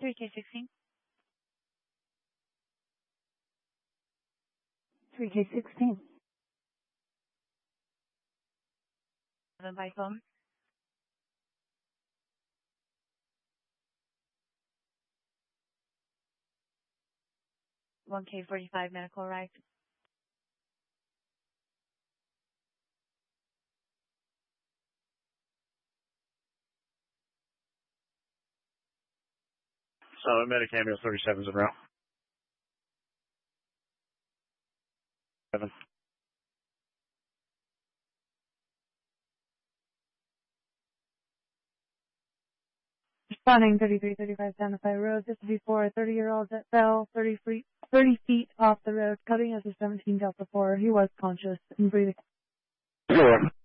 3K16. 3K16. 7 by phone. $1K45 medical right. So medic ambulance 37's en route. 7. Responding 3335 Santa Fe Road, just before a 30-year-old that fell 30 feet off the road, cutting as a 17 Delta 4. He was conscious and breathing. Sure.